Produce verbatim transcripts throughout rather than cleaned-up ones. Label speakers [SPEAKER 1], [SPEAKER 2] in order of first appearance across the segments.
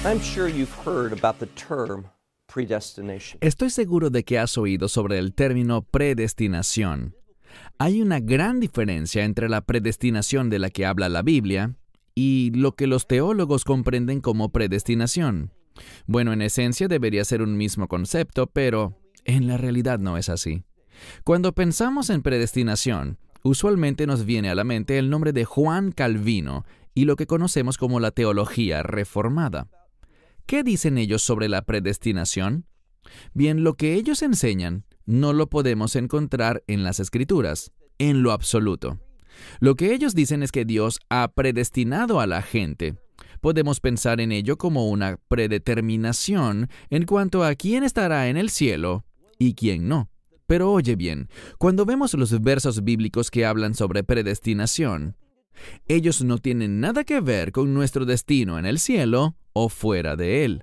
[SPEAKER 1] I'm sure you've heard about the term predestination.
[SPEAKER 2] Estoy seguro de que has oído sobre el término predestinación. Hay una gran diferencia entre la predestinación de la que habla la Biblia y lo que los teólogos comprenden como predestinación. Bueno, en esencia debería ser un mismo concepto, pero en la realidad no es así. Cuando pensamos en predestinación, usualmente nos viene a la mente el nombre de Juan Calvino y lo que conocemos como la teología reformada. ¿Qué dicen ellos sobre la predestinación? Bien, lo que ellos enseñan no lo podemos encontrar en las Escrituras, en lo absoluto. Lo que ellos dicen es que Dios ha predestinado a la gente. Podemos pensar en ello como una predeterminación en cuanto a quién estará en el cielo y quién no. Pero oye bien, cuando vemos los versos bíblicos que hablan sobre predestinación, ellos no tienen nada que ver con nuestro destino en el cielo o fuera de él.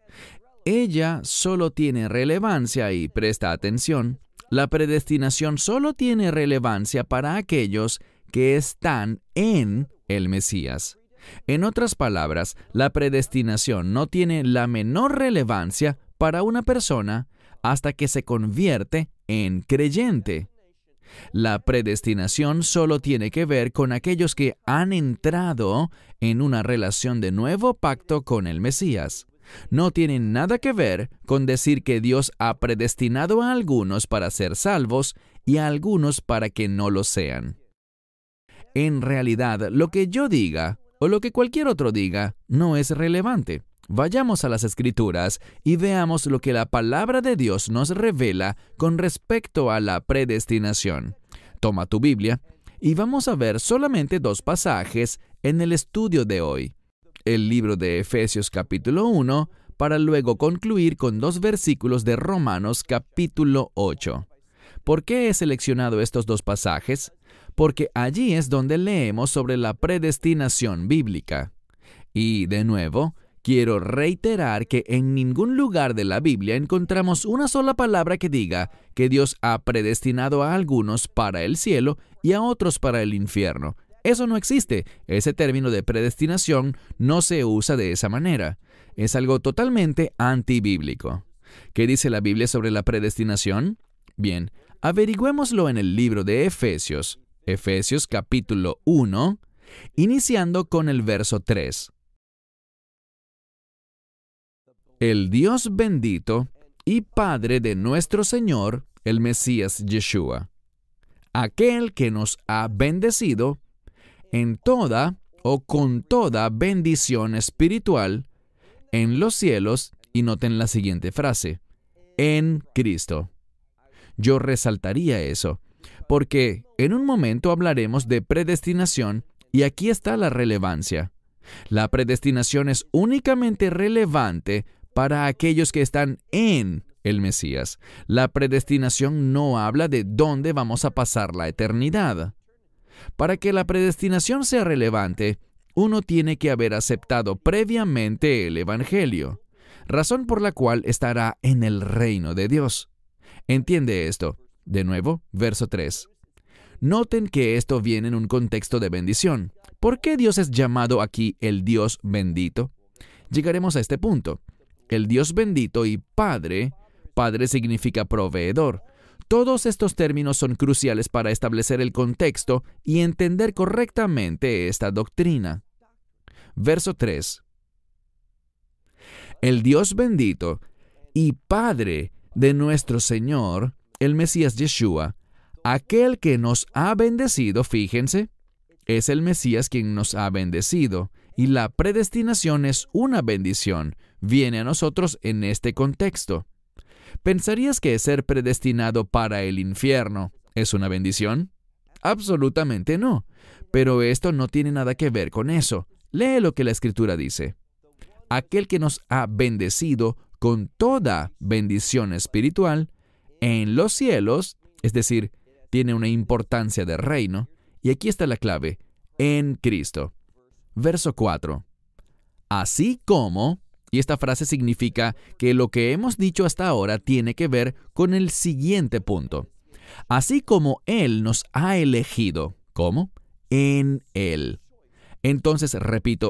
[SPEAKER 2] Ella solo tiene relevancia y presta atención. La predestinación solo tiene relevancia para aquellos que están en el Mesías. En otras palabras, la predestinación no tiene la menor relevancia para una persona hasta que se convierte en creyente. La predestinación solo tiene que ver con aquellos que han entrado en una relación de nuevo pacto con el Mesías. No tiene nada que ver con decir que Dios ha predestinado a algunos para ser salvos y a algunos para que no lo sean. En realidad, lo que yo diga o lo que cualquier otro diga no es relevante. Vayamos a las Escrituras y veamos lo que la palabra de Dios nos revela con respecto a la predestinación. Toma tu Biblia y vamos a ver solamente dos pasajes en el estudio de hoy. El libro de Efesios capítulo uno, para luego concluir con dos versículos de Romanos capítulo ocho. ¿Por qué he seleccionado estos dos pasajes? Porque allí es donde leemos sobre la predestinación bíblica. Y, de nuevo, quiero reiterar que en ningún lugar de la Biblia encontramos una sola palabra que diga que Dios ha predestinado a algunos para el cielo y a otros para el infierno. Eso no existe. Ese término de predestinación no se usa de esa manera. Es algo totalmente antibíblico. ¿Qué dice la Biblia sobre la predestinación? Bien, averigüémoslo en el libro de Efesios, Efesios capítulo uno, iniciando con el verso tres. El Dios bendito y Padre de nuestro Señor, el Mesías Yeshua, aquel que nos ha bendecido en toda o con toda bendición espiritual en los cielos, y noten la siguiente frase, en Cristo. Yo resaltaría eso, porque en un momento hablaremos de predestinación y aquí está la relevancia. La predestinación es únicamente relevante para aquellos que están en el Mesías. La predestinación no habla de dónde vamos a pasar la eternidad. Para que la predestinación sea relevante, uno tiene que haber aceptado previamente el Evangelio, razón por la cual estará en el reino de Dios. ¿Entiende esto? De nuevo, verso tres. Noten que esto viene en un contexto de bendición. ¿Por qué Dios es llamado aquí el Dios bendito? Llegaremos a este punto. El Dios bendito y Padre, Padre significa proveedor. Todos estos términos son cruciales para establecer el contexto y entender correctamente esta doctrina. Verso tres. El Dios bendito y Padre de nuestro Señor, el Mesías Yeshua, aquel que nos ha bendecido, fíjense, es el Mesías quien nos ha bendecido, y la predestinación es una bendición, viene a nosotros en este contexto. ¿Pensarías que ser predestinado para el infierno es una bendición? Absolutamente no, pero esto no tiene nada que ver con eso. Lee lo que la Escritura dice. Aquel que nos ha bendecido con toda bendición espiritual en los cielos, es decir, tiene una importancia de reino, y aquí está la clave, en Cristo. Verso cuatro. Así como, y esta frase significa que lo que hemos dicho hasta ahora tiene que ver con el siguiente punto. Así como Él nos ha elegido, ¿cómo? En Él. Entonces, repito,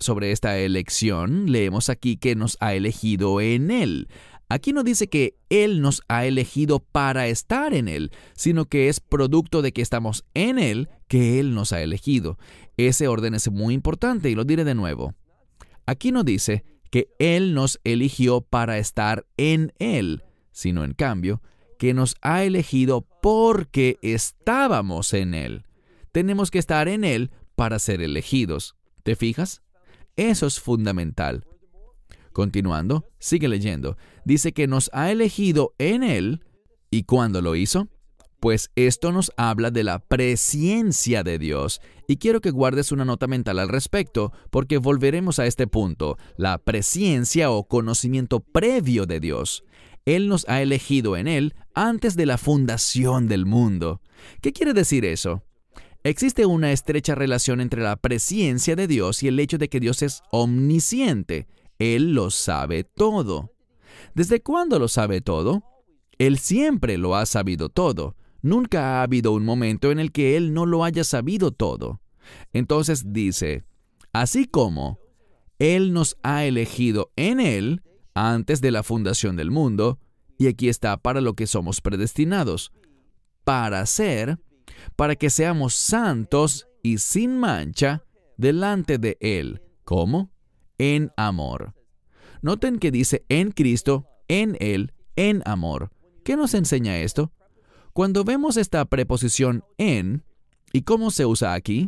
[SPEAKER 2] sobre esta elección, leemos aquí que nos ha elegido en Él. Aquí no dice que Él nos ha elegido para estar en Él, sino que es producto de que estamos en Él que Él nos ha elegido. Ese orden es muy importante y lo diré de nuevo. Aquí no dice que Él nos eligió para estar en Él, sino en cambio, que nos ha elegido porque estábamos en Él. Tenemos que estar en Él para ser elegidos. ¿Te fijas? Eso es fundamental. Continuando, sigue leyendo. Dice que nos ha elegido en Él. ¿Y cuándo lo hizo? Pues esto nos habla de la presciencia de Dios. Y quiero que guardes una nota mental al respecto, porque volveremos a este punto, la presciencia o conocimiento previo de Dios. Él nos ha elegido en Él antes de la fundación del mundo. ¿Qué quiere decir eso? Existe una estrecha relación entre la presciencia de Dios y el hecho de que Dios es omnisciente. Él lo sabe todo. ¿Desde cuándo lo sabe todo? Él siempre lo ha sabido todo. Nunca ha habido un momento en el que Él no lo haya sabido todo. Entonces dice, así como Él nos ha elegido en Él antes de la fundación del mundo, y aquí está para lo que somos predestinados, para ser, para que seamos santos y sin mancha delante de Él. ¿Cómo? En amor. Noten que dice en Cristo, en Él, en amor. ¿Qué nos enseña esto? Cuando vemos esta preposición en, ¿y cómo se usa aquí?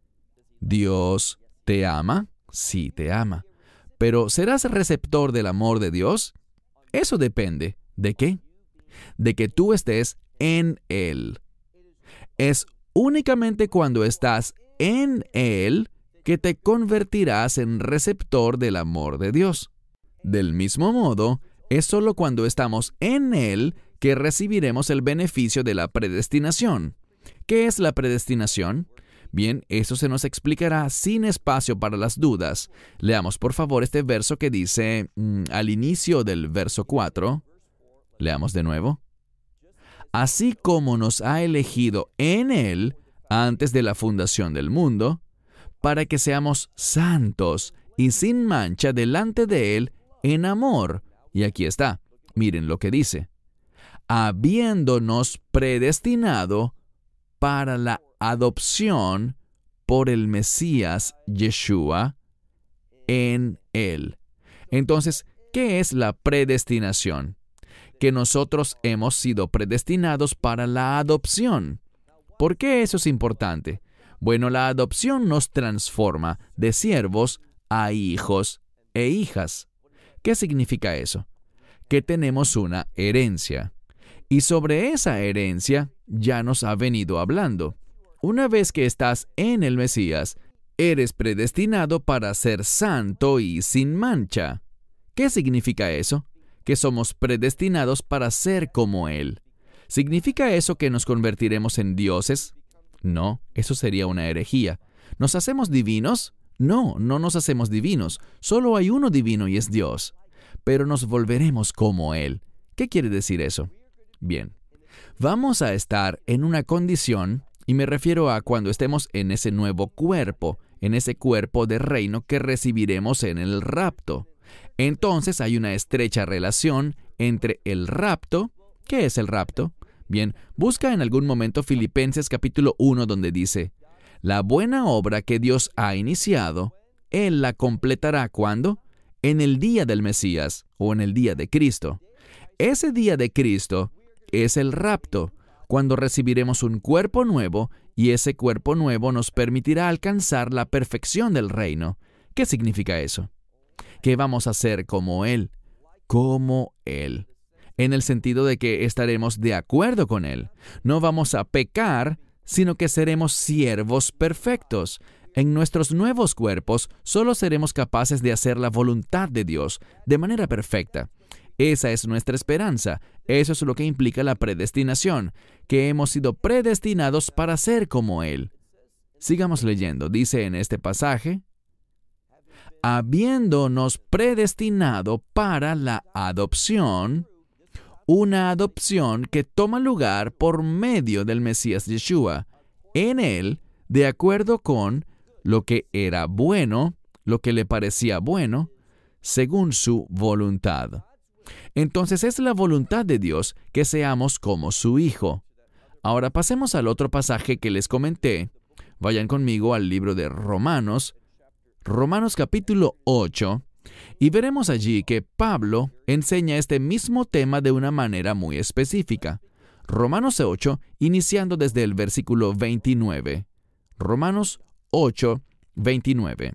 [SPEAKER 2] ¿Dios te ama? Sí, te ama. ¿Pero serás receptor del amor de Dios? Eso depende. ¿De qué? De que tú estés en Él. Es únicamente cuando estás en Él que te convertirás en receptor del amor de Dios. Del mismo modo, es solo cuando estamos en Él que recibiremos el beneficio de la predestinación. ¿Qué es la predestinación? Bien, eso se nos explicará sin espacio para las dudas. Leamos por favor este verso que dice mmm, al inicio del verso cuatro. Leamos de nuevo. Así como nos ha elegido en Él antes de la fundación del mundo, para que seamos santos y sin mancha delante de Él en amor. Y aquí está, miren lo que dice. Habiéndonos predestinado para la adopción por el Mesías Yeshua en Él. Entonces, ¿qué es la predestinación? Que nosotros hemos sido predestinados para la adopción. ¿Por qué eso es importante? Bueno, la adopción nos transforma de siervos a hijos e hijas. ¿Qué significa eso? Que tenemos una herencia. Y sobre esa herencia ya nos ha venido hablando. Una vez que estás en el Mesías, eres predestinado para ser santo y sin mancha. ¿Qué significa eso? Que somos predestinados para ser como Él. ¿Significa eso que nos convertiremos en dioses? No, eso sería una herejía. ¿Nos hacemos divinos? No, no nos hacemos divinos. Solo hay uno divino y es Dios. Pero nos volveremos como Él. ¿Qué quiere decir eso? Bien, vamos a estar en una condición, y me refiero a cuando estemos en ese nuevo cuerpo, en ese cuerpo de reino que recibiremos en el rapto. Entonces hay una estrecha relación entre el rapto. ¿Qué es el rapto? Bien, busca en algún momento Filipenses capítulo uno donde dice, la buena obra que Dios ha iniciado, Él la completará ¿cuándo? En el día del Mesías o en el día de Cristo. Ese día de Cristo es el rapto, cuando recibiremos un cuerpo nuevo y ese cuerpo nuevo nos permitirá alcanzar la perfección del reino. ¿Qué significa eso? Que vamos a ser como Él, como Él, en el sentido de que estaremos de acuerdo con Él. No vamos a pecar, sino que seremos siervos perfectos. En nuestros nuevos cuerpos solo seremos capaces de hacer la voluntad de Dios de manera perfecta. Esa es nuestra esperanza. Eso es lo que implica la predestinación, que hemos sido predestinados para ser como Él. Sigamos leyendo. Dice en este pasaje, habiéndonos predestinado para la adopción, una adopción que toma lugar por medio del Mesías Yeshua, en Él, de acuerdo con lo que era bueno, lo que le parecía bueno, según su voluntad. Entonces es la voluntad de Dios que seamos como su Hijo. Ahora pasemos al otro pasaje que les comenté. Vayan conmigo al libro de Romanos, Romanos capítulo ocho, y veremos allí que Pablo enseña este mismo tema de una manera muy específica. Romanos ocho, iniciando desde el versículo veintinueve. Romanos ocho, veintinueve.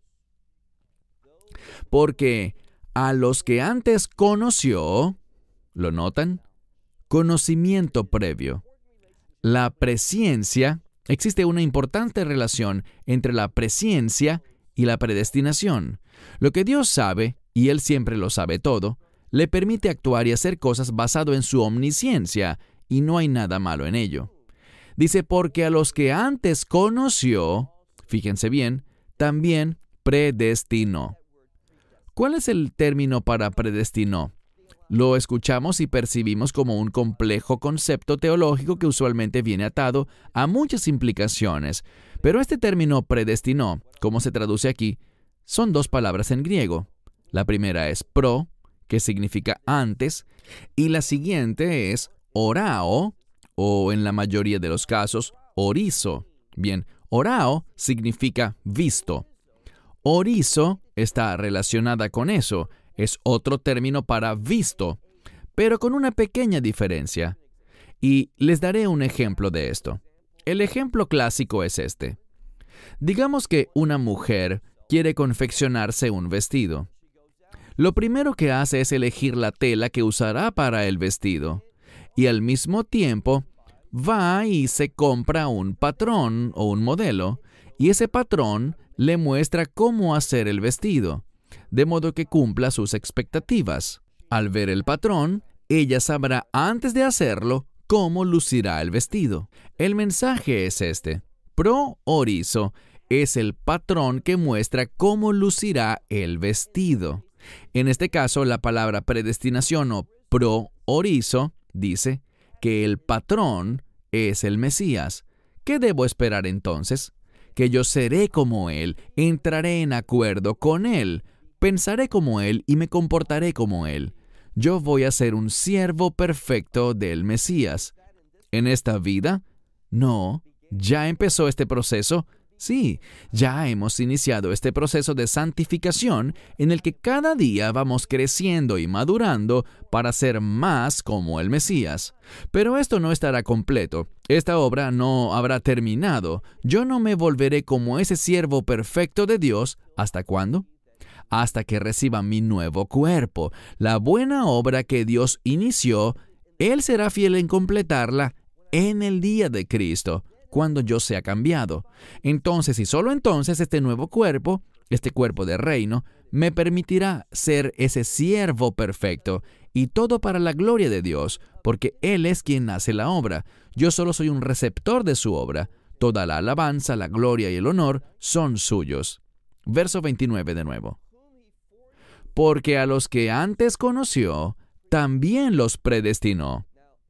[SPEAKER 2] Porque a los que antes conoció, ¿lo notan? Conocimiento previo. La presciencia, existe una importante relación entre la presciencia y la predestinación. Lo que Dios sabe, y Él siempre lo sabe todo, le permite actuar y hacer cosas basado en su omnisciencia, y no hay nada malo en ello. Dice, porque a los que antes conoció, fíjense bien, también predestinó. ¿Cuál es el término para predestinó? Lo escuchamos y percibimos como un complejo concepto teológico que usualmente viene atado a muchas implicaciones. Pero este término predestinó, como se traduce aquí, son dos palabras en griego. La primera es pro, que significa antes, y la siguiente es orao, o en la mayoría de los casos, orizo. Bien, orao significa visto. Orizo está relacionada con eso, es otro término para visto, pero con una pequeña diferencia. Y les daré un ejemplo de esto. El ejemplo clásico es este. Digamos que una mujer quiere confeccionarse un vestido. Lo primero que hace es elegir la tela que usará para el vestido, y al mismo tiempo va y se compra un patrón o un modelo, y ese patrón le muestra cómo hacer el vestido, de modo que cumpla sus expectativas. Al ver el patrón, ella sabrá antes de hacerlo cómo lucirá el vestido. El mensaje es este. Pro orizo es el patrón que muestra cómo lucirá el vestido. En este caso, la palabra predestinación o pro orizo dice que el patrón es el Mesías. ¿Qué debo esperar entonces? Que yo seré como Él, entraré en acuerdo con Él, pensaré como Él y me comportaré como Él. Yo voy a ser un siervo perfecto del Mesías. ¿En esta vida? No. ¿Ya empezó este proceso? Sí, ya hemos iniciado este proceso de santificación en el que cada día vamos creciendo y madurando para ser más como el Mesías. Pero esto no estará completo. Esta obra no habrá terminado. Yo no me volveré como ese siervo perfecto de Dios. ¿Hasta cuándo? Hasta que reciba mi nuevo cuerpo. La buena obra que Dios inició, Él será fiel en completarla en el día de Cristo, cuando yo sea cambiado. Entonces, y solo entonces, este nuevo cuerpo, este cuerpo de reino, me permitirá ser ese siervo perfecto, y todo para la gloria de Dios, porque Él es quien hace la obra. Yo solo soy un receptor de su obra. Toda la alabanza, la gloria y el honor son suyos. Verso veintinueve de nuevo. Porque a los que antes conoció, también los predestinó.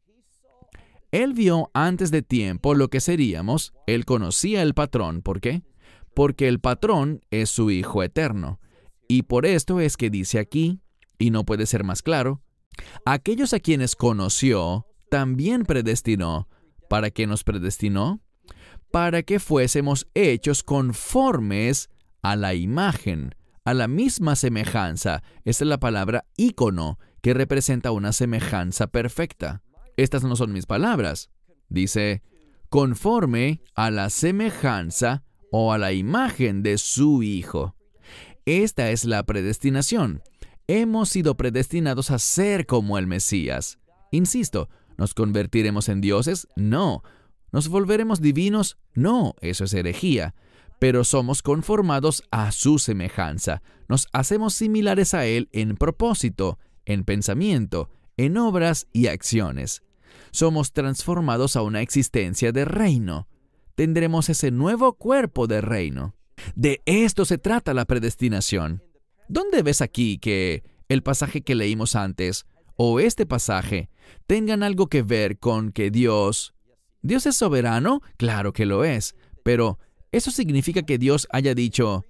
[SPEAKER 2] Él vio antes de tiempo lo que seríamos. Él conocía el patrón. ¿Por qué? Porque el patrón es su Hijo eterno. Y por esto es que dice aquí, y no puede ser más claro, aquellos a quienes conoció, también predestinó. ¿Para qué nos predestinó? Para que fuésemos hechos conformes a la imagen, a la misma semejanza. Esta es la palabra ícono, que representa una semejanza perfecta. Estas no son mis palabras. Dice, conforme a la semejanza o a la imagen de su Hijo. Esta es la predestinación. Hemos sido predestinados a ser como el Mesías. Insisto, ¿nos convertiremos en dioses? No. ¿Nos volveremos divinos? No, eso es herejía. Pero somos conformados a su semejanza. Nos hacemos similares a Él en propósito, en pensamiento, en obras y acciones. Somos transformados a una existencia de reino. Tendremos ese nuevo cuerpo de reino. De esto se trata la predestinación. ¿Dónde ves aquí que el pasaje que leímos antes o este pasaje tengan algo que ver con que Dios... ¿Dios es soberano? Claro que lo es, pero ¿eso significa que Dios haya dicho,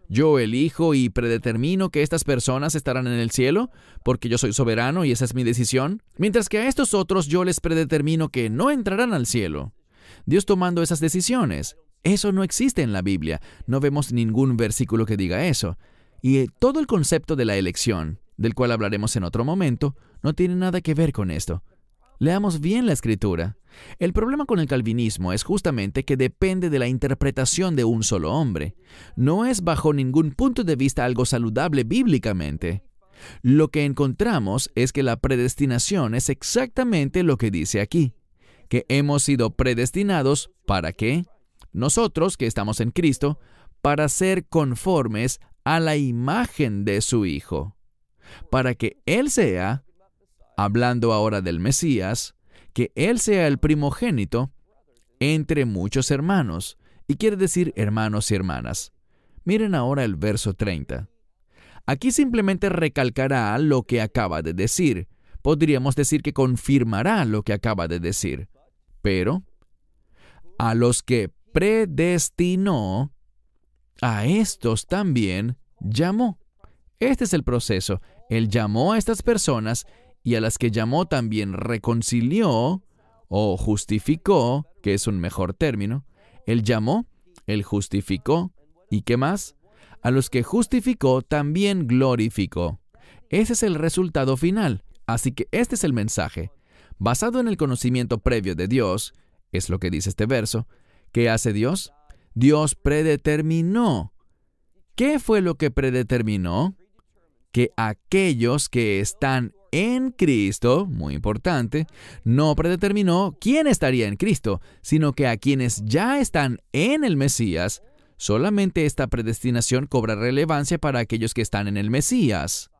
[SPEAKER 2] Yo elijo y predetermino que estas personas estarán en el cielo, porque yo soy soberano y esa es mi decisión, mientras que a estos otros yo les predetermino que no entrarán al cielo. Dios tomando esas decisiones. Eso no existe en la Biblia. No vemos ningún versículo que diga eso. Y eh, todo el concepto de la elección, del cual hablaremos en otro momento, no tiene nada que ver con esto. Leamos bien la Escritura. El problema con el calvinismo es justamente que depende de la interpretación de un solo hombre. No es bajo ningún punto de vista algo saludable bíblicamente. Lo que encontramos es que la predestinación es exactamente lo que dice aquí, que hemos sido predestinados ¿para qué? Nosotros que estamos en Cristo, para ser conformes a la imagen de su Hijo, para que Él sea, hablando ahora del Mesías, que Él sea el primogénito entre muchos hermanos, y quiere decir hermanos y hermanas. Miren ahora el verso treinta. Aquí simplemente recalcará lo que acaba de decir. Podríamos decir que confirmará lo que acaba de decir. Pero, a los que predestinó, a estos también llamó. Este es el proceso. Él llamó a estas personas y a las que llamó también reconcilió o justificó, que es un mejor término. Él llamó, Él justificó, ¿y qué más? A los que justificó también glorificó. Ese es el resultado final. Así que este es el mensaje. Basado en el conocimiento previo de Dios, es lo que dice este verso, ¿qué hace Dios? Dios predeterminó. ¿Qué fue lo que predeterminó? Que aquellos que están en Cristo, muy importante, no predeterminó quién estaría en Cristo, sino que a quienes ya están en el Mesías, solamente esta predestinación cobra relevancia para aquellos que están en el Mesías.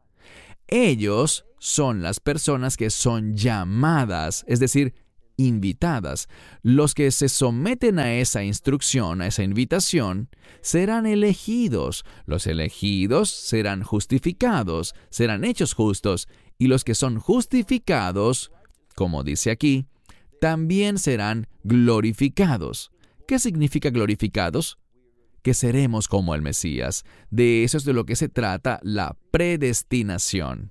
[SPEAKER 2] Ellos son las personas que son llamadas, es decir, invitadas. Los que se someten a esa instrucción, a esa invitación, serán elegidos. Los elegidos serán justificados, serán hechos justos, y los que son justificados, como dice aquí, también serán glorificados. ¿Qué significa glorificados? Que seremos como el Mesías. De eso es de lo que se trata la predestinación.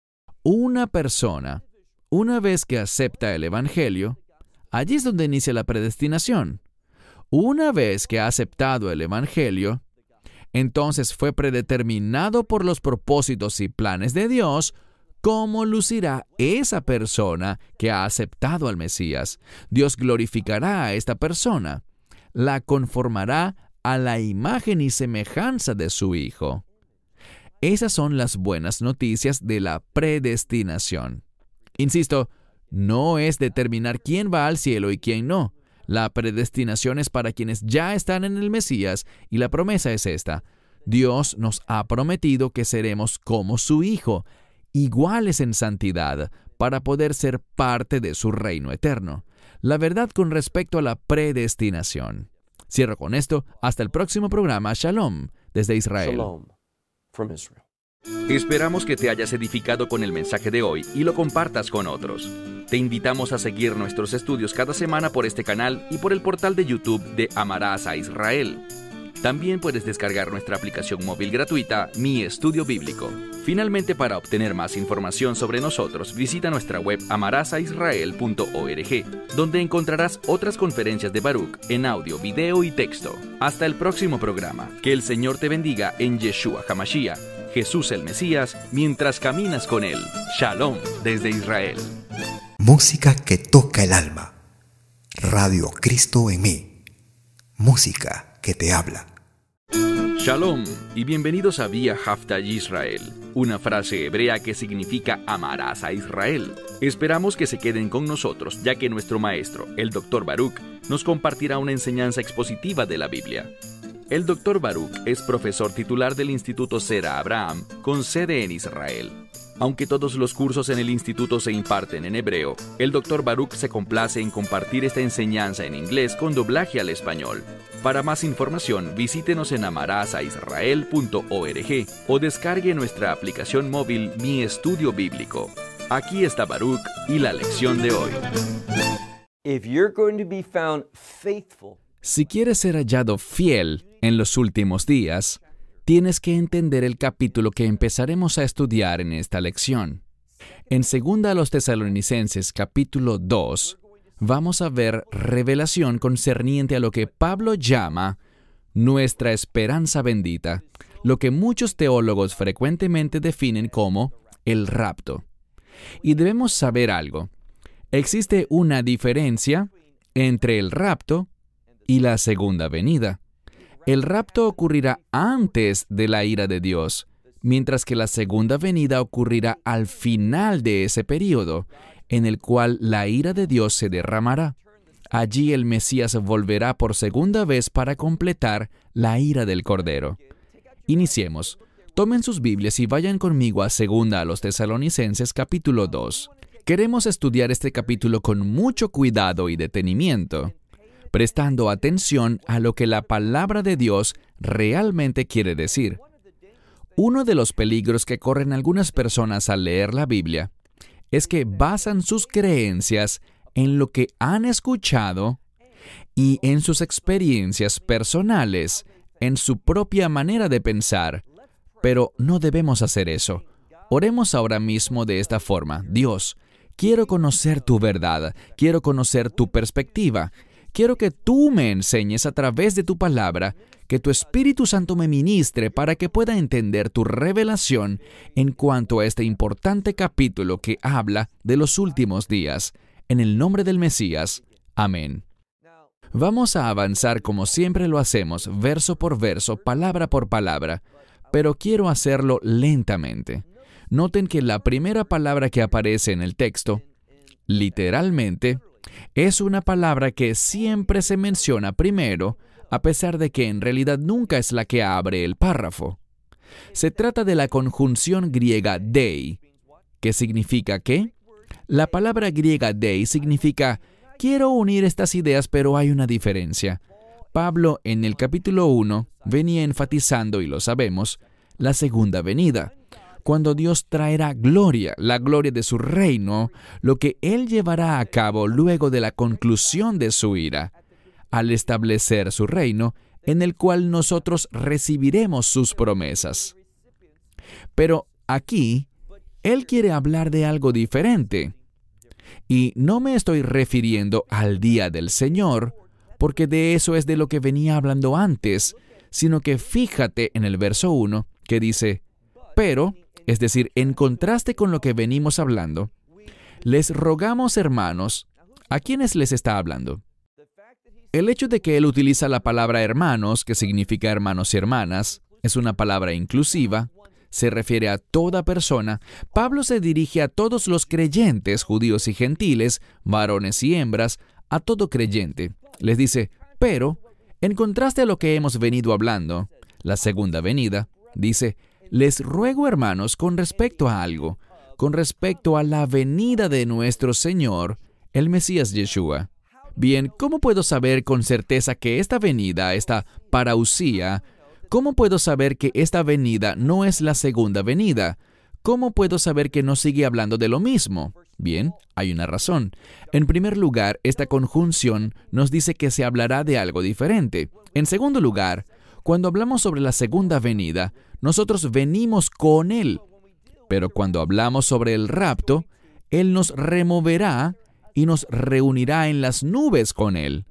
[SPEAKER 2] Una persona, una vez que acepta el Evangelio, allí es donde inicia la predestinación. Una vez que ha aceptado el Evangelio, entonces fue predeterminado por los propósitos y planes de Dios cómo lucirá esa persona que ha aceptado al Mesías. Dios glorificará a esta persona, la conformará a la imagen y semejanza de su Hijo. Esas son las buenas noticias de la predestinación. Insisto, no es determinar quién va al cielo y quién no. La predestinación es para quienes ya están en el Mesías y la promesa es esta. Dios nos ha prometido que seremos como su Hijo, iguales en santidad, para poder ser parte de su reino eterno. La verdad con respecto a la predestinación. Cierro con esto. Hasta el próximo programa. Shalom, desde Israel.
[SPEAKER 1] Shalom from Israel.
[SPEAKER 3] Esperamos que te hayas edificado con el mensaje de hoy y lo compartas con otros. Te invitamos a seguir nuestros estudios cada semana por este canal y por el portal de YouTube de Amarás a Israel. También puedes descargar nuestra aplicación móvil gratuita, Mi Estudio Bíblico. Finalmente, para obtener más información sobre nosotros, visita nuestra web amarás a israel punto org, donde encontrarás otras conferencias de Baruch en audio, video y texto. Hasta el próximo programa. Que el Señor te bendiga en Yeshua HaMashiach, Jesús el Mesías, mientras caminas con Él. Shalom desde Israel.
[SPEAKER 4] Música que toca el alma. Radio Cristo en mí. Música que te habla.
[SPEAKER 3] Shalom y bienvenidos a Vía Hafta Yisrael, una frase hebrea que significa amarás a Israel. Esperamos que se queden con nosotros, ya que nuestro maestro, el doctor Baruch, nos compartirá una enseñanza expositiva de la Biblia. El doctor Baruch es profesor titular del Instituto Sera Abraham, con sede en Israel. Aunque todos los cursos en el instituto se imparten en hebreo, el doctor Baruch se complace en compartir esta enseñanza en inglés con doblaje al español. Para más información, visítenos en amarás a israel punto org o descargue nuestra aplicación móvil Mi Estudio Bíblico. Aquí está Baruch y la lección de hoy.
[SPEAKER 1] If you're going to be found faithful,
[SPEAKER 2] Si quieres ser hallado fiel en los últimos días, tienes que entender el capítulo que empezaremos a estudiar en esta lección. En segunda a los Tesalonicenses, capítulo dos, vamos a ver revelación concerniente a lo que Pablo llama nuestra esperanza bendita, lo que muchos teólogos frecuentemente definen como el rapto. Y debemos saber algo. Existe una diferencia entre el rapto y la segunda venida. El rapto ocurrirá antes de la ira de Dios, mientras que la segunda venida ocurrirá al final de ese período, en el cual la ira de Dios se derramará. Allí el Mesías volverá por segunda vez para completar la ira del Cordero. Iniciemos. Tomen sus Biblias y vayan conmigo a segunda a los Tesalonicenses, capítulo dos. Queremos estudiar este capítulo con mucho cuidado y detenimiento, prestando atención a lo que la palabra de Dios realmente quiere decir. Uno de los peligros que corren algunas personas al leer la Biblia es que basan sus creencias en lo que han escuchado y en sus experiencias personales, en su propia manera de pensar. Pero no debemos hacer eso. Oremos ahora mismo de esta forma. Dios, quiero conocer tu verdad, quiero conocer tu perspectiva. Quiero que tú me enseñes a través de tu palabra, que tu Espíritu Santo me ministre para que pueda entender tu revelación en cuanto a este importante capítulo que habla de los últimos días. En el nombre del Mesías. Amén. Vamos a avanzar como siempre lo hacemos, verso por verso, palabra por palabra, pero quiero hacerlo lentamente. Noten que la primera palabra que aparece en el texto, literalmente, es una palabra que siempre se menciona primero, a pesar de que en realidad nunca es la que abre el párrafo. Se trata de la conjunción griega dei, que significa ¿qué? La palabra griega dei significa quiero unir estas ideas, pero hay una diferencia. Pablo en el capítulo uno venía enfatizando, y lo sabemos, la segunda venida, cuando Dios traerá gloria, la gloria de su reino, lo que Él llevará a cabo luego de la conclusión de su ira, al establecer su reino, en el cual nosotros recibiremos sus promesas. Pero aquí, Él quiere hablar de algo diferente. Y no me estoy refiriendo al día del Señor, porque de eso es de lo que venía hablando antes, sino que fíjate en el verso uno, que dice, pero, es decir, en contraste con lo que venimos hablando, les rogamos, hermanos, ¿a quiénes les está hablando? El hecho de que él utiliza la palabra hermanos, que significa hermanos y hermanas, es una palabra inclusiva, se refiere a toda persona. Pablo se dirige a todos los creyentes, judíos y gentiles, varones y hembras, a todo creyente. Les dice, pero, en contraste a lo que hemos venido hablando, la segunda venida, dice, les ruego, hermanos, con respecto a algo, con respecto a la venida de nuestro Señor, el Mesías Yeshua. Bien, ¿cómo puedo saber con certeza que esta venida, esta parausía, cómo puedo saber que esta venida no es la segunda venida? ¿Cómo puedo saber que no sigue hablando de lo mismo? Bien, hay una razón. En primer lugar, esta conjunción nos dice que se hablará de algo diferente. En segundo lugar, cuando hablamos sobre la segunda venida, nosotros venimos con Él. Pero cuando hablamos sobre el rapto, Él nos removerá y nos reunirá en las nubes con Él.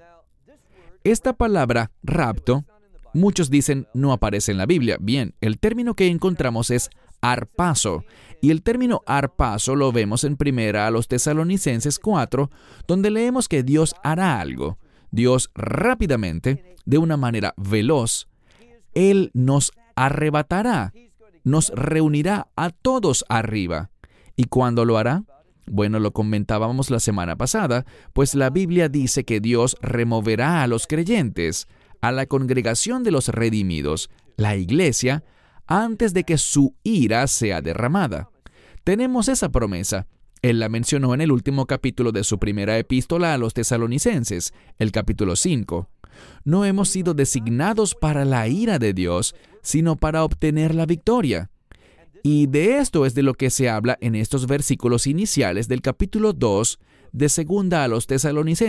[SPEAKER 2] Esta palabra, rapto, muchos dicen no aparece en la Biblia. Bien, el término que encontramos es arpazo, y el término arpazo lo vemos en primera a los Tesalonicenses cuatro, donde leemos que Dios hará algo. Dios rápidamente, de una manera veloz, Él nos arrebatará, nos reunirá a todos arriba. ¿Y cuándo lo hará? Bueno, lo comentábamos la semana pasada, pues la Biblia dice que Dios removerá a los creyentes, a la congregación de los redimidos, la iglesia, antes de que su ira sea derramada. Tenemos esa promesa. Él la mencionó en el último capítulo de su primera epístola a los Tesalonicenses, el capítulo cinco. No hemos sido designados para la ira de Dios, sino para obtener la victoria. Y de esto es de lo que se habla en estos versículos iniciales del capítulo dos de segunda a los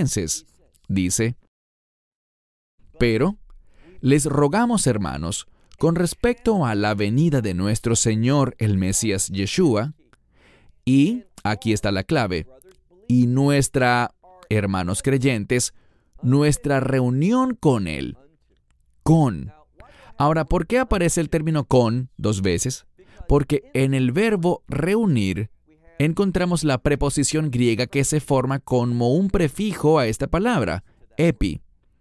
[SPEAKER 2] Tesalonicenses. Dice, pero les rogamos, hermanos, con respecto a la venida de nuestro Señor, el Mesías Yeshua, y, aquí está la clave, y nuestra, hermanos creyentes, nuestra reunión con Él. Con. Ahora, ¿por qué aparece el término con dos veces? Porque en el verbo reunir encontramos la preposición griega que se forma como un prefijo a esta palabra, epi.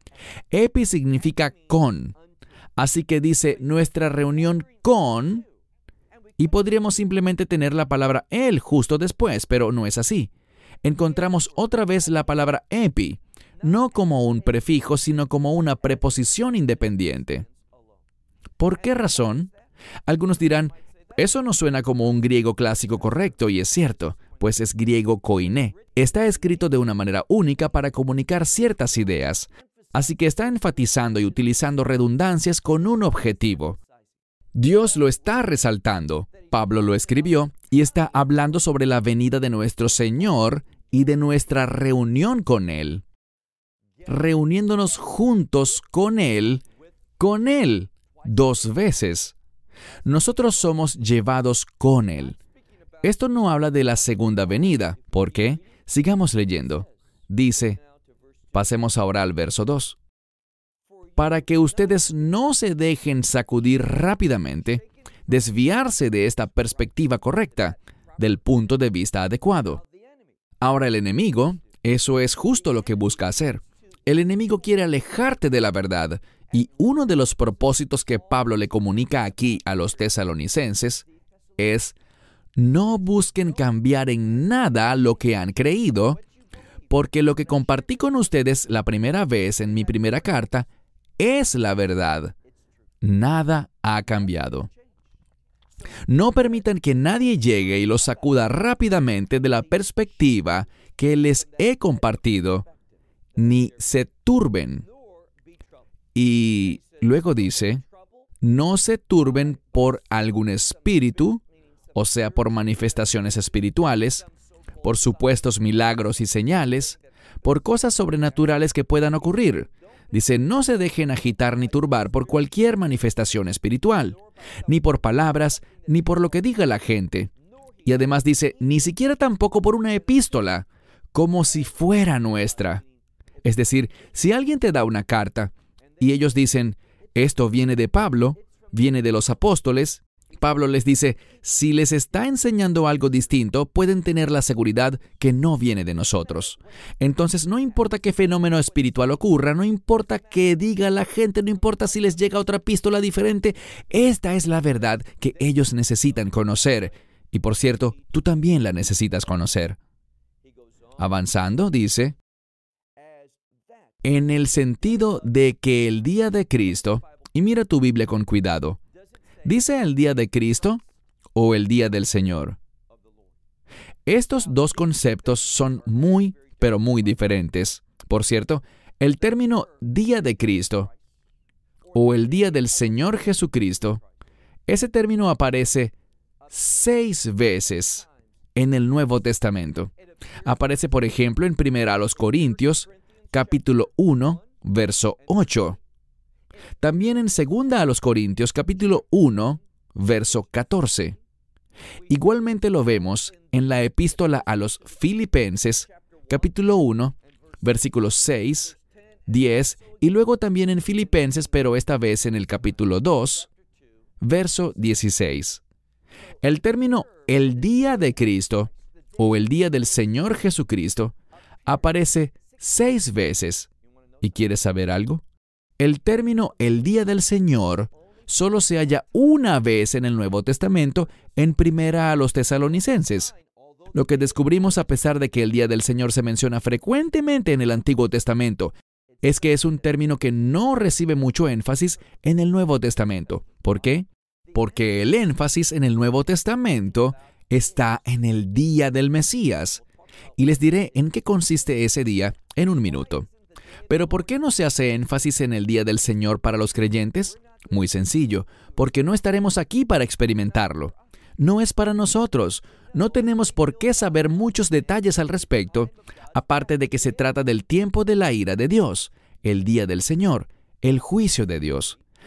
[SPEAKER 2] Epi significa con. Así que dice nuestra reunión con, y podríamos simplemente tener la palabra él justo después, pero no es así. Encontramos otra vez la palabra epi, no como un prefijo, sino como una preposición independiente. ¿Por qué razón? Algunos dirán, eso no suena como un griego clásico correcto, y es cierto, pues es griego koiné. Está escrito de una manera única para comunicar ciertas ideas, así que está enfatizando y utilizando redundancias con un objetivo. Dios lo está resaltando, Pablo lo escribió, y está hablando sobre la venida de nuestro Señor y de nuestra reunión con Él. Reuniéndonos juntos con Él, con Él, dos veces. Nosotros somos llevados con Él. Esto no habla de la segunda venida. ¿Por qué? Sigamos leyendo. Dice, pasemos ahora al verso dos. Para que ustedes no se dejen sacudir rápidamente, desviarse de esta perspectiva correcta, del punto de vista adecuado. Ahora el enemigo, eso es justo lo que busca hacer. El enemigo quiere alejarte de la verdad, y uno de los propósitos que Pablo le comunica aquí a los tesalonicenses es: no busquen cambiar en nada lo que han creído, porque lo que compartí con ustedes la primera vez en mi primera carta es la verdad. Nada ha cambiado. No permitan que nadie llegue y los sacuda rápidamente de la perspectiva que les he compartido, ni se turben. Y luego dice, no se turben por algún espíritu, o sea, por manifestaciones espirituales, por supuestos milagros y señales, por cosas sobrenaturales que puedan ocurrir. Dice, no se dejen agitar ni turbar por cualquier manifestación espiritual, ni por palabras, ni por lo que diga la gente. Y además dice, ni siquiera tampoco por una epístola, como si fuera nuestra. Es decir, si alguien te da una carta, y ellos dicen, esto viene de Pablo, viene de los apóstoles, Pablo les dice, si les está enseñando algo distinto, pueden tener la seguridad que no viene de nosotros. Entonces, no importa qué fenómeno espiritual ocurra, no importa qué diga la gente, no importa si les llega otra epístola diferente, esta es la verdad que ellos necesitan conocer. Y por cierto, tú también la necesitas conocer. Avanzando, dice, en el sentido de que el día de Cristo, y mira tu Biblia con cuidado, ¿dice el día de Cristo o el día del Señor? Estos dos conceptos son muy, pero muy diferentes. Por cierto, el término día de Cristo o el día del Señor Jesucristo, ese término aparece seis veces en el Nuevo Testamento. Aparece, por ejemplo, en Primera a los Corintios, capítulo uno, verso ocho. También en Segunda a los Corintios, capítulo uno, verso catorce. Igualmente lo vemos en la epístola a los Filipenses, capítulo uno, versículos seis, diez, y luego también en Filipenses, pero esta vez en el capítulo dos, verso dieciséis. El término el día de Cristo o el día del Señor Jesucristo aparece seis veces. ¿Y quieres saber algo? El término el día del Señor solo se halla una vez en el Nuevo Testamento, en Primera a los Tesalonicenses. Lo que descubrimos, a pesar de que el día del Señor se menciona frecuentemente en el Antiguo Testamento, es que es un término que no recibe mucho énfasis en el Nuevo Testamento. ¿Por qué? Porque el énfasis en el Nuevo Testamento está en el día del Mesías. Y les diré en qué consiste ese día en un minuto. Pero ¿por qué no se hace énfasis en el día del Señor para los creyentes? Muy sencillo, porque no estaremos aquí para experimentarlo. No es para nosotros. No tenemos por qué saber muchos detalles al respecto, aparte de que se trata del tiempo de la ira de Dios, el día del Señor, el juicio de Dios.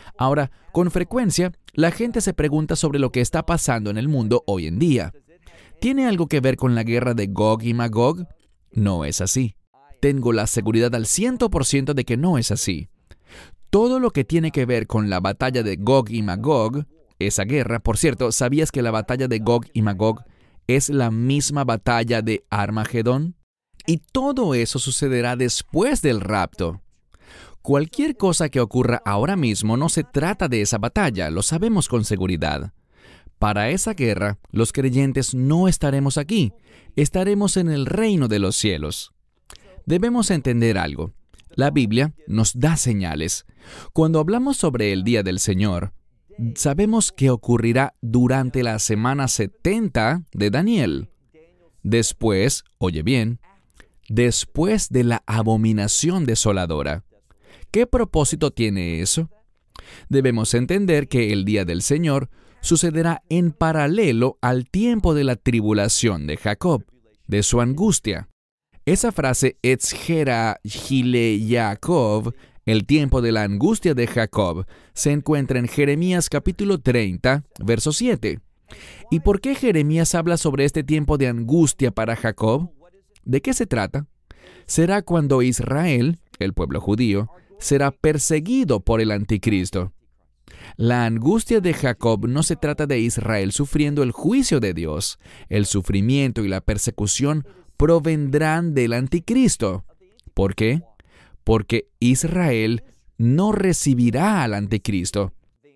[SPEAKER 2] Ahora, con frecuencia, la gente se pregunta sobre lo que está pasando en el mundo hoy en día. ¿Tiene algo que ver con la guerra de Gog y Magog? No es así. Tengo la seguridad al cien por ciento de que no es así. Todo lo que tiene que ver con la batalla de Gog y Magog, esa guerra, por cierto, ¿sabías que la batalla de Gog y Magog es la misma batalla de Armagedón? Y todo eso sucederá después del rapto. Cualquier cosa que ocurra ahora mismo no se trata de esa batalla, lo sabemos con seguridad. Para esa guerra, los creyentes no estaremos aquí, estaremos en el reino de los cielos. Debemos entender algo. La Biblia nos da señales. Cuando hablamos sobre el día del Señor, sabemos que ocurrirá durante la semana setenta de Daniel. Después, oye bien, después de la abominación desoladora. ¿Qué propósito tiene eso? Debemos entender que el día del Señor sucederá en paralelo al tiempo de la tribulación de Jacob, de su angustia. Esa frase, Etzgera Gile Yaakov, el tiempo de la angustia de Jacob, se encuentra en Jeremías capítulo treinta, verso siete. ¿Y por qué Jeremías habla sobre este tiempo de angustia para Jacob? ¿De qué se trata? Será cuando Israel, el pueblo judío, será perseguido por el anticristo. La angustia de Jacob no se trata de Israel sufriendo el juicio de Dios. El sufrimiento y la persecución provendrán del anticristo. ¿Por qué? Porque Israel no recibirá al anticristo.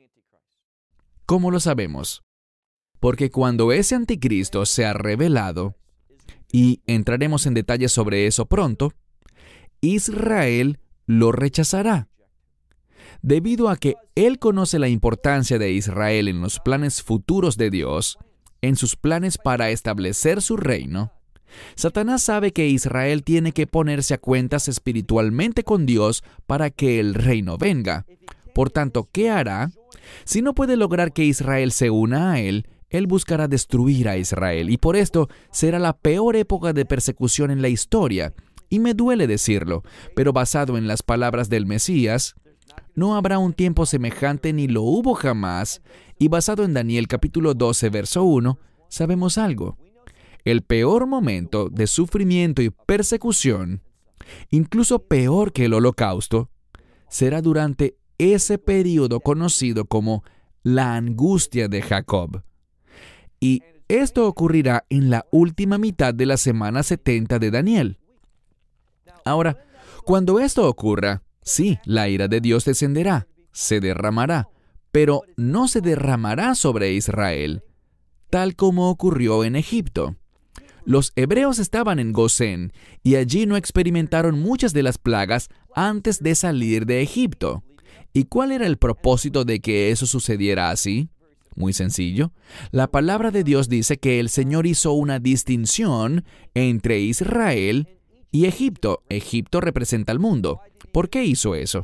[SPEAKER 2] ¿Cómo lo sabemos? Porque cuando ese anticristo sea revelado, y entraremos en detalles sobre eso pronto, Israel lo rechazará. Debido a que él conoce la importancia de Israel en los planes futuros de Dios, en sus planes para establecer su reino, Satanás sabe que Israel tiene que ponerse a cuentas espiritualmente con Dios para que el reino venga. Por tanto, ¿qué hará? Si no puede lograr que Israel se una a él, él buscará destruir a Israel, y por esto será la peor época de persecución en la historia. Y me duele decirlo, pero basado en las palabras del Mesías, no habrá un tiempo semejante ni lo hubo jamás, y basado en Daniel capítulo doce, verso uno, sabemos algo. El peor momento de sufrimiento y persecución, incluso peor que el holocausto, será durante ese período conocido como la angustia de Jacob. Y esto ocurrirá en la última mitad de la semana setenta de Daniel. Ahora, cuando esto ocurra, sí, la ira de Dios descenderá, se derramará, pero no se derramará sobre Israel, tal como ocurrió en Egipto. Los hebreos estaban en Gosén, y allí no experimentaron muchas de las plagas antes de salir de Egipto. ¿Y cuál era el propósito de que eso sucediera así? Muy sencillo. La palabra de Dios dice que el Señor hizo una distinción entre Israel y Egipto. Egipto representa al mundo. ¿Por qué hizo eso?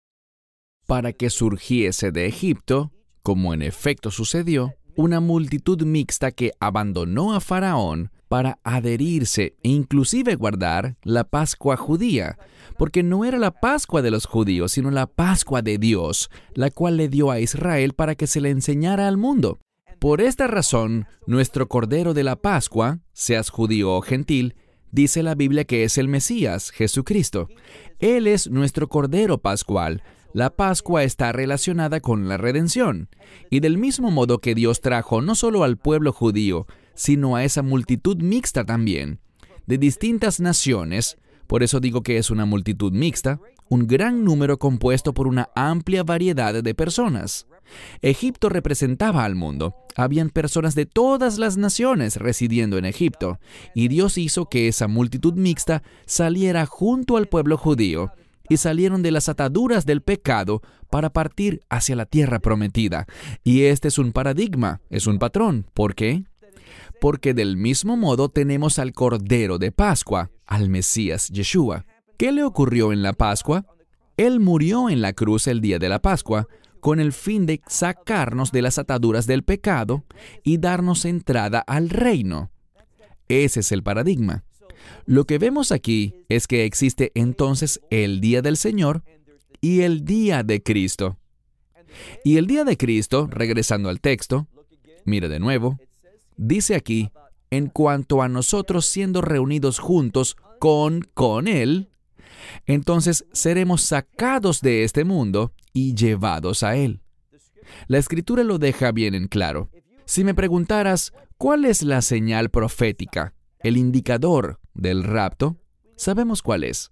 [SPEAKER 2] Para que surgiese de Egipto, como en efecto sucedió, una multitud mixta que abandonó a Faraón para adherirse e inclusive guardar la Pascua judía, porque no era la Pascua de los judíos, sino la Pascua de Dios, la cual le dio a Israel para que se le enseñara al mundo. Por esta razón, nuestro Cordero de la Pascua, seas judío o gentil, dice la Biblia que es el Mesías, Jesucristo. Él es nuestro Cordero Pascual. La Pascua está relacionada con la redención. Y del mismo modo que Dios trajo no solo al pueblo judío, sino a esa multitud mixta también, de distintas naciones, por eso digo que es una multitud mixta, un gran número compuesto por una amplia variedad de personas. Egipto representaba al mundo. Habían personas de todas las naciones residiendo en Egipto, y Dios hizo que esa multitud mixta saliera junto al pueblo judío, y salieron de las ataduras del pecado para partir hacia la tierra prometida. Y este es un paradigma, es un patrón. ¿Por qué? Porque del mismo modo tenemos al Cordero de Pascua, al Mesías Yeshua. ¿Qué le ocurrió en la Pascua? Él murió en la cruz el día de la Pascua, con el fin de sacarnos de las ataduras del pecado y darnos entrada al reino. Ese es el paradigma. Lo que vemos aquí es que existe entonces el día del Señor y el día de Cristo. Y el día de Cristo, regresando al texto, mire de nuevo, dice aquí, en cuanto a nosotros siendo reunidos juntos con, con Él, entonces seremos sacados de este mundo y llevados a Él. La Escritura lo deja bien en claro. Si me preguntaras, ¿cuál es la señal profética, el indicador del rapto? Sabemos cuál es.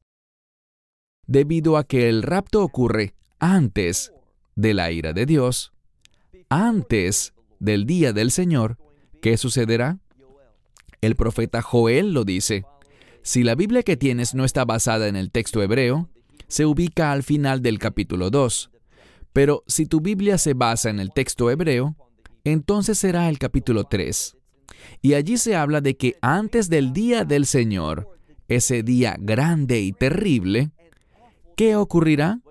[SPEAKER 2] Debido a que el rapto ocurre antes de la ira de Dios, antes del día del Señor, ¿qué sucederá? El profeta Joel lo dice. Si la Biblia que tienes no está basada en el texto hebreo, se ubica al final del capítulo dos. Pero si tu Biblia se basa en el texto hebreo, entonces será el capítulo tres. Y allí se habla de que antes del día del Señor, ese día grande y terrible, ¿qué ocurrirá?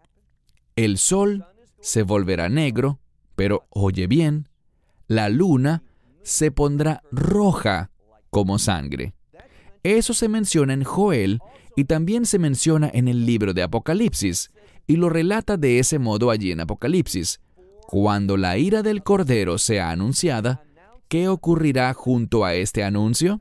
[SPEAKER 2] El sol se volverá negro, pero oye bien, la luna se pondrá roja como sangre. Eso se menciona en Joel y también se menciona en el libro de Apocalipsis, y lo relata de ese modo allí en Apocalipsis. Cuando la ira del Cordero sea anunciada, ¿qué ocurrirá junto a este anuncio?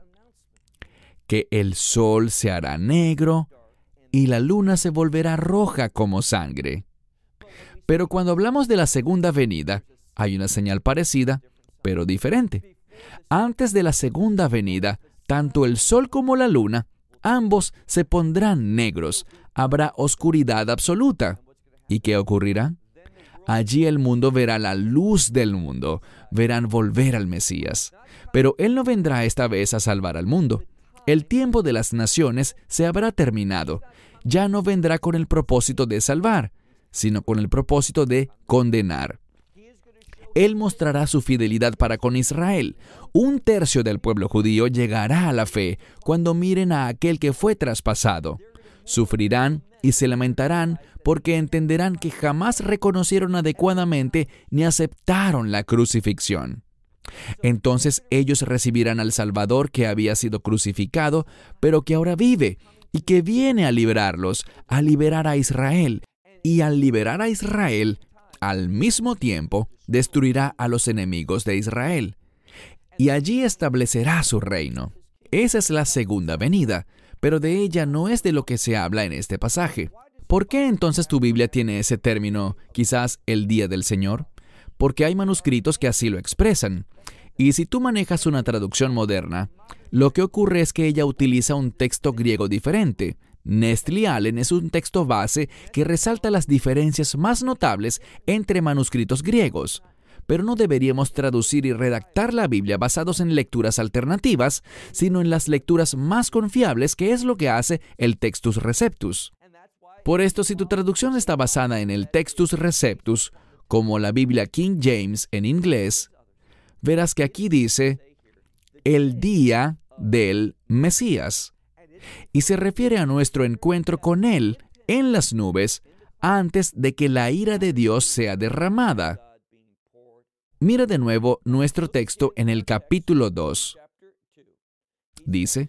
[SPEAKER 2] Que el sol se hará negro y la luna se volverá roja como sangre. Pero cuando hablamos de la segunda venida, hay una señal parecida, pero diferente. Antes de la segunda venida, tanto el sol como la luna, ambos se pondrán negros. Habrá oscuridad absoluta. ¿Y qué ocurrirá? Allí el mundo verá la luz del mundo, verán volver al Mesías. Pero Él no vendrá esta vez a salvar al mundo. El tiempo de las naciones se habrá terminado. Ya no vendrá con el propósito de salvar, sino con el propósito de condenar. Él mostrará su fidelidad para con Israel. Un tercio del pueblo judío llegará a la fe cuando miren a aquel que fue traspasado. Sufrirán y se lamentarán porque entenderán que jamás reconocieron adecuadamente ni aceptaron la crucifixión. Entonces ellos recibirán al Salvador que había sido crucificado, pero que ahora vive y que viene a librarlos, a liberar a Israel. Y al liberar a Israel, al mismo tiempo, destruirá a los enemigos de Israel. Y allí establecerá su reino. Esa es la segunda venida, pero de ella no es de lo que se habla en este pasaje. ¿Por qué entonces tu Biblia tiene ese término, quizás el día del Señor? Porque hay manuscritos que así lo expresan. Y si tú manejas una traducción moderna, lo que ocurre es que ella utiliza un texto griego diferente. Nestle Allen es un texto base que resalta las diferencias más notables entre manuscritos griegos. Pero no deberíamos traducir y redactar la Biblia basados en lecturas alternativas, sino en las lecturas más confiables, que es lo que hace el Textus Receptus. Por esto, si tu traducción está basada en el Textus Receptus, como la Biblia King James en inglés, verás que aquí dice el día del Mesías, y se refiere a nuestro encuentro con Él en las nubes antes de que la ira de Dios sea derramada. Mira de nuevo nuestro texto en el capítulo dos. Dice,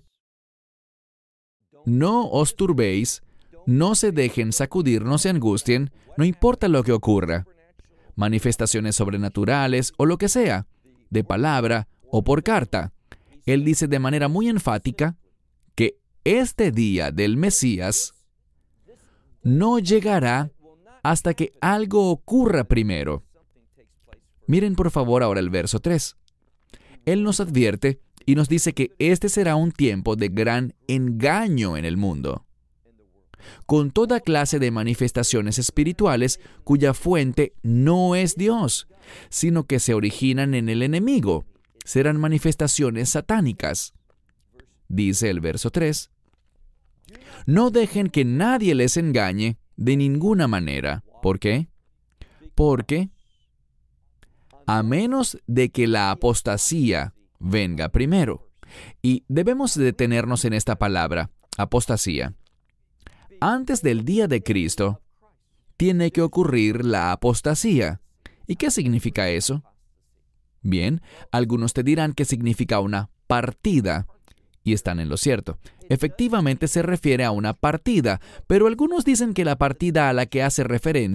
[SPEAKER 2] no os turbéis, no se dejen sacudir, no se angustien, no importa lo que ocurra, manifestaciones sobrenaturales o lo que sea, de palabra o por carta. Él dice de manera muy enfática que este día del Mesías no llegará hasta que algo ocurra primero. Miren por favor ahora el verso tres. Él nos advierte y nos dice que este será un tiempo de gran engaño en el mundo, con toda clase de manifestaciones espirituales cuya fuente no es Dios, sino que se originan en el enemigo. Serán manifestaciones satánicas. Dice el verso tres. No dejen que nadie les engañe de ninguna manera. ¿Por qué? Porque a menos de que la apostasía venga primero. Y debemos detenernos en esta palabra, apostasía. Antes del día de Cristo, tiene que ocurrir la apostasía. ¿Y qué significa eso? Bien, algunos te dirán que significa una partida, y están en lo cierto. Efectivamente se refiere a una partida, pero algunos dicen que la partida a la que hace referencia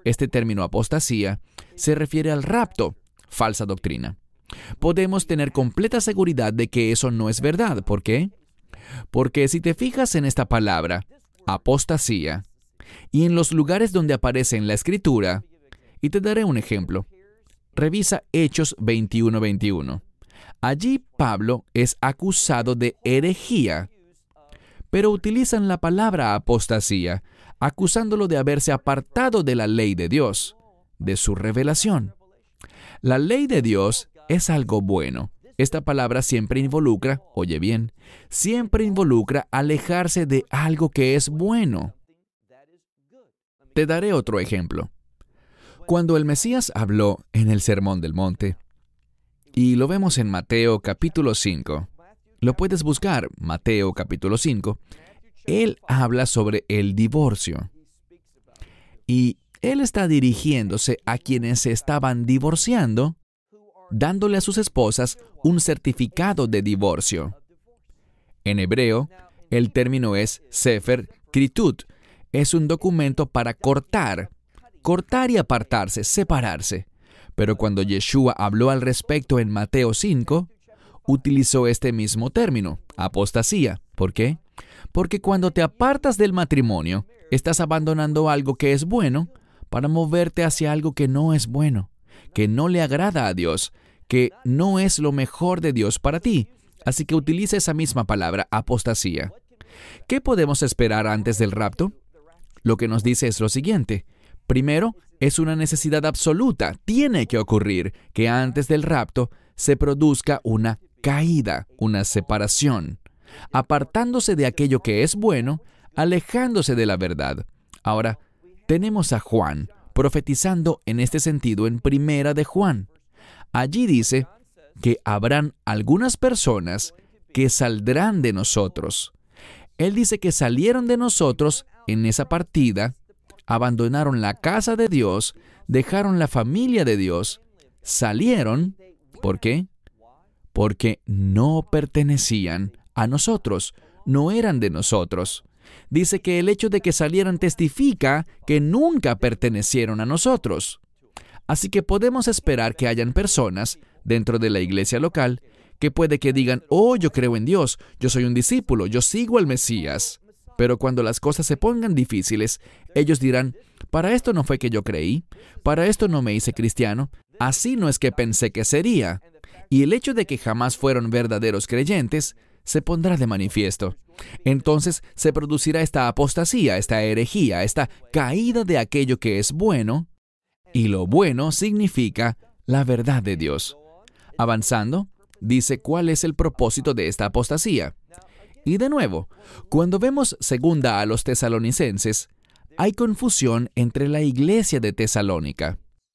[SPEAKER 2] este término apostasía se refiere al rapto, falsa doctrina. Podemos tener completa seguridad de que eso no es verdad. ¿Por qué? Porque si te fijas en esta palabra, apostasía, y en los lugares donde aparece en la Escritura, y te daré un ejemplo. Revisa Hechos veintiuno veintiuno. Allí Pablo es acusado de herejía, pero utilizan la palabra apostasía, acusándolo de haberse apartado de la ley de Dios, de su revelación. La ley de Dios es algo bueno. Esta palabra siempre involucra, oye bien, siempre involucra alejarse de algo que es bueno. Te daré otro ejemplo. Cuando el Mesías habló en el Sermón del Monte, y lo vemos en Mateo capítulo cinco, lo puedes buscar, Mateo capítulo cinco, él habla sobre el divorcio. Y él está dirigiéndose a quienes se estaban divorciando, dándole a sus esposas un certificado de divorcio. En hebreo, el término es sefer kritut. Es un documento para cortar, cortar y apartarse, separarse. Pero cuando Yeshua habló al respecto en Mateo cinco, utilizó este mismo término, apostasía. ¿Por qué? Porque cuando te apartas del matrimonio, estás abandonando algo que es bueno para moverte hacia algo que no es bueno, que no le agrada a Dios, que no es lo mejor de Dios para ti. Así que utiliza esa misma palabra, apostasía. ¿Qué podemos esperar antes del rapto? Lo que nos dice es lo siguiente. Primero, es una necesidad absoluta, tiene que ocurrir, que antes del rapto se produzca una caída, una separación, apartándose de aquello que es bueno, alejándose de la verdad. Ahora, tenemos a Juan profetizando en este sentido en Primera de Juan. Allí dice que habrán algunas personas que saldrán de nosotros. Él dice que salieron de nosotros en esa partida, abandonaron la casa de Dios, dejaron la familia de Dios, salieron. ¿Por qué? Porque no pertenecían a nosotros, no eran de nosotros. Dice que el hecho de que salieran testifica que nunca pertenecieron a nosotros. Así que podemos esperar que hayan personas dentro de la iglesia local que puede que digan, oh, yo creo en Dios, yo soy un discípulo, yo sigo al Mesías. Pero cuando las cosas se pongan difíciles, ellos dirán, para esto no fue que yo creí, para esto no me hice cristiano, así no es que pensé que sería. Y el hecho de que jamás fueron verdaderos creyentes se pondrá de manifiesto. Entonces se producirá esta apostasía, esta herejía, esta caída de aquello que es bueno, y lo bueno significa la verdad de Dios. Avanzando, dice cuál es el propósito de esta apostasía. Y de nuevo, cuando vemos segunda a los tesalonicenses, hay confusión entre la iglesia de Tesalónica.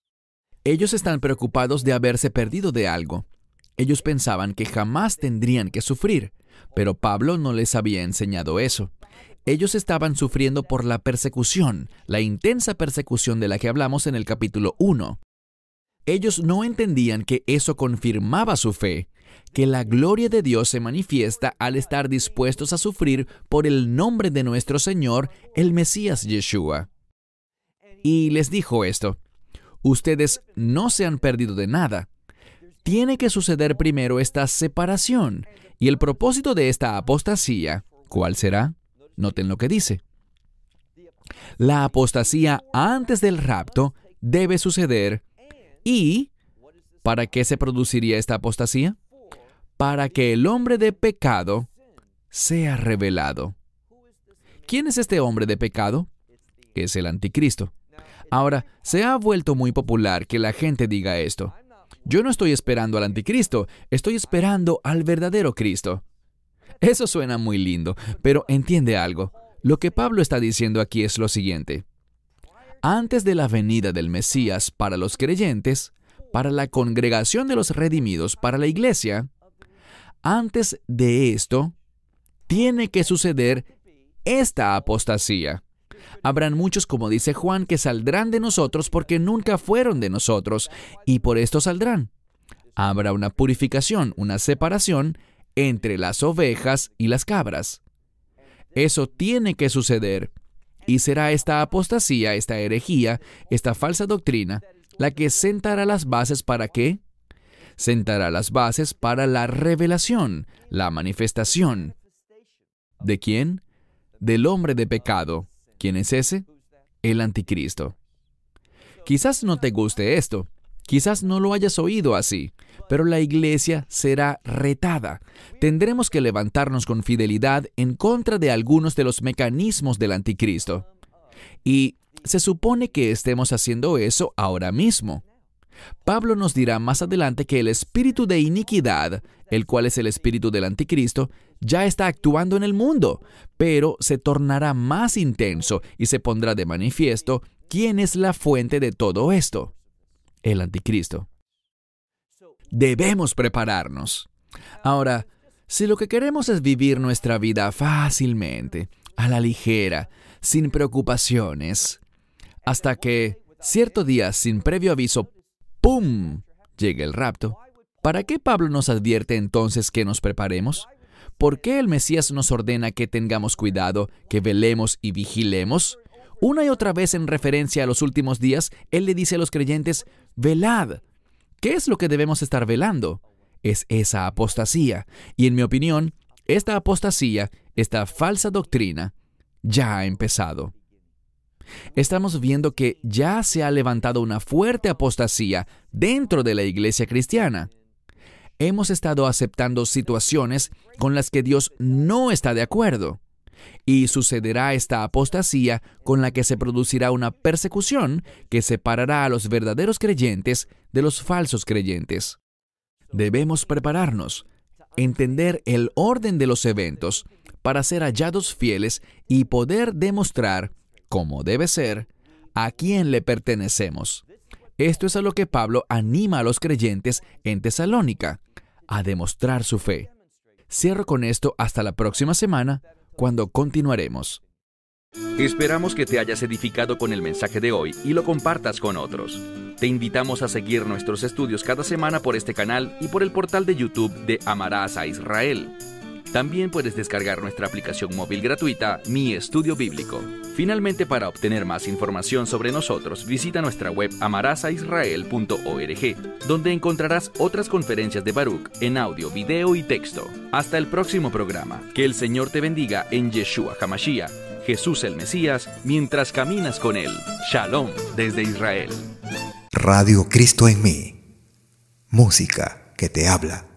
[SPEAKER 2] Ellos están preocupados de haberse perdido de algo. Ellos pensaban que jamás tendrían que sufrir, pero Pablo no les había enseñado eso. Ellos estaban sufriendo por la persecución, la intensa persecución de la que hablamos en el capítulo uno. Ellos no entendían que eso confirmaba su fe, que la gloria de Dios se manifiesta al estar dispuestos a sufrir por el nombre de nuestro Señor, el Mesías Yeshua. Y les dijo esto, ustedes no se han perdido de nada. Tiene que suceder primero esta separación, y el propósito de esta apostasía, ¿cuál será? Noten lo que dice. La apostasía antes del rapto debe suceder, y ¿para qué se produciría esta apostasía? Para que el hombre de pecado sea revelado. ¿Quién es este hombre de pecado? Es el anticristo. Ahora, se ha vuelto muy popular que la gente diga esto. Yo no estoy esperando al anticristo, estoy esperando al verdadero Cristo. Eso suena muy lindo, pero entiende algo. Lo que Pablo está diciendo aquí es lo siguiente. Antes de la venida del Mesías para los creyentes, para la congregación de los redimidos, para la iglesia, antes de esto, tiene que suceder esta apostasía. Habrán muchos, como dice Juan, que saldrán de nosotros porque nunca fueron de nosotros, y por esto saldrán. Habrá una purificación, una separación entre las ovejas y las cabras. Eso tiene que suceder. Y será esta apostasía, esta herejía, esta falsa doctrina, la que sentará las bases para ¿qué? Sentará las bases para la revelación, la manifestación. ¿De quién? Del hombre de pecado. ¿Quién es ese? El anticristo. Quizás no te guste esto, quizás no lo hayas oído así, pero la iglesia será retada. Tendremos que levantarnos con fidelidad en contra de algunos de los mecanismos del anticristo. Y se supone que estemos haciendo eso ahora mismo. Pablo nos dirá más adelante que el espíritu de iniquidad, el cual es el espíritu del anticristo, ya está actuando en el mundo, pero se tornará más intenso y se pondrá de manifiesto quién es la fuente de todo esto: el anticristo. Debemos prepararnos. Ahora, si lo que queremos es vivir nuestra vida fácilmente, a la ligera, sin preocupaciones, hasta que cierto día, sin previo aviso, ¡pum!, llegue el rapto, ¿para qué Pablo nos advierte entonces que nos preparemos? ¿Por qué el Mesías nos ordena que tengamos cuidado, que velemos y vigilemos? Una y otra vez en referencia a los últimos días, Él le dice a los creyentes, velad. ¿Qué es lo que debemos estar velando? Es esa apostasía. Y en mi opinión, esta apostasía, esta falsa doctrina, ya ha empezado. Estamos viendo que ya se ha levantado una fuerte apostasía dentro de la iglesia cristiana. Hemos estado aceptando situaciones con las que Dios no está de acuerdo. Y sucederá esta apostasía con la que se producirá una persecución que separará a los verdaderos creyentes de los falsos creyentes. Debemos prepararnos, entender el orden de los eventos para ser hallados fieles y poder demostrar, como debe ser, a quién le pertenecemos. Esto es a lo que Pablo anima a los creyentes en Tesalónica, a demostrar su fe. Cierro con esto hasta la próxima semana, cuando continuaremos.
[SPEAKER 3] Esperamos que te hayas edificado con el mensaje de hoy y lo compartas con otros. Te invitamos a seguir nuestros estudios cada semana por este canal y por el portal de YouTube de Amarás a Israel. También puedes descargar nuestra aplicación móvil gratuita, Mi Estudio Bíblico. Finalmente, para obtener más información sobre nosotros, visita nuestra web amarás a israel punto org, donde encontrarás otras conferencias de Baruch en audio, video y texto. Hasta el próximo programa. Que el Señor te bendiga en Yeshua HaMashiach, Jesús el Mesías, mientras caminas con Él. Shalom desde Israel.
[SPEAKER 4] Radio Cristo en mí. Música que te habla.